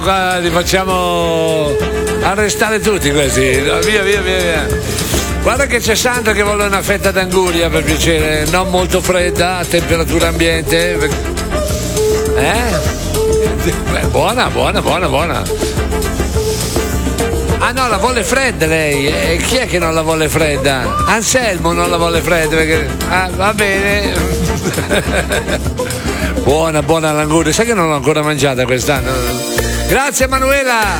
Qua li facciamo arrestare tutti questi. No, via. Guarda che c'è Sandra che vuole una fetta d'anguria per piacere, non molto fredda, a temperatura ambiente. Buona. Ah no, la vuole fredda lei. E chi è che non la vuole fredda? Anselmo non la vuole fredda perché. Ah, va bene. Buona l'anguria. Sai che non l'ho ancora mangiata quest'anno? Grazie Manuela.